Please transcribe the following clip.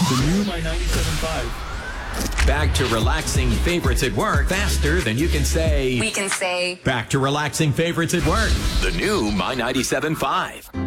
The new My 97.5. Back to relaxing favorites at work faster than you can say. We can say. Back to relaxing favorites at work. The new My 97.5.